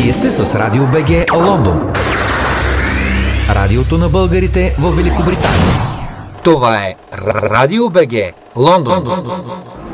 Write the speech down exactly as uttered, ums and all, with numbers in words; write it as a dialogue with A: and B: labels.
A: Вие сте с Радио БГ Лондон. Радиото на българите в Великобритания.
B: Това е Радио БГ Лондон.